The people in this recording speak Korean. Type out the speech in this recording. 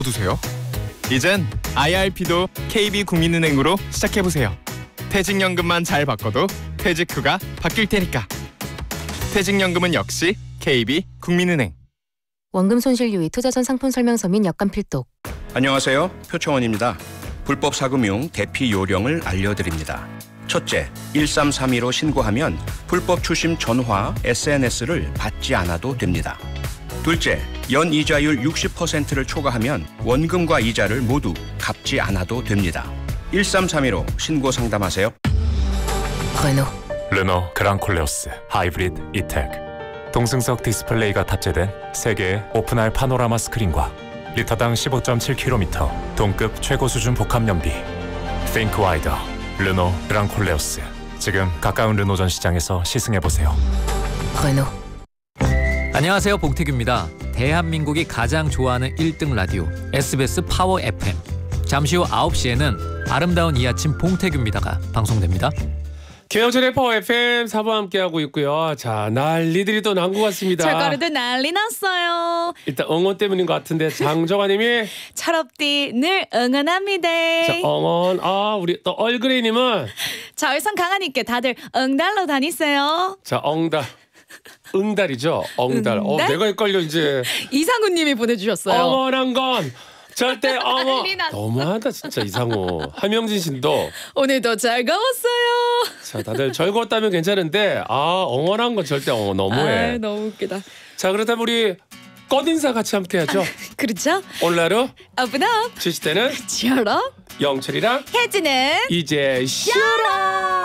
두세요. 이젠 IRP도 KB국민은행으로 시작해보세요. 퇴직연금만 잘 바꿔도 퇴직 후가 바뀔 테니까. 퇴직연금은 역시 KB국민은행. 원금 손실 유의 투자 전 상품 설명서 및 약관 필독. 안녕하세요. 표창원입니다. 불법 사금융 대피 요령을 알려드립니다. 첫째, 1332로 신고하면 불법 추심 전화, SNS를 받지 않아도 됩니다. 둘째, 연 이자율 60%를 초과하면 원금과 이자를 모두 갚지 않아도 됩니다. 1332로 신고 상담하세요. 르노 그랑콜레오스 하이브리드 이텍. 동승석 디스플레이가 탑재된 3개의 오픈할 파노라마 스크린과 리터당 15.7km 동급 최고 수준 복합 연비. Think wider. 르노 그랑콜레오스. 지금 가까운 르노 전 시장에서 시승해보세요. 안녕하세요, 봉태규입니다. 대한민국이 가장 좋아하는 1등 라디오 SBS 파워 FM. 잠시 후 9시에는 아름다운 이 아침 봉태규입니다가 방송됩니다. 김영철의 파워 FM 4부 함께하고 있고요. 자, 난리들이 또 난 것 같습니다. 철거리도 난리 났어요. 일단 응원 때문인 것 같은데 장정아님이 철업디 늘 응원합니다. 자, 응원. 우리 또 얼그레이님은 자외선 강하니까 다들 응달로 다니세요. 자, 응달이죠. 응달. 응달? 내가 헷갈려 이제. 이상우님이 보내주셨어요. 응원한 건 절대 응원. 난리 났어. 너무하다 진짜 이상우. 한명진 씨도 오늘도 즐거웠어요. 자, 다들 즐거웠다면 괜찮은데 응원한 건 절대 너무해. 너무 웃기다. 자, 그렇다면 우리 꽃인사 같이 함께하죠. 그렇죠? 오늘 하루 오픈업 주시대는 치열업 영철이랑 혜지는 이제 쉬어라.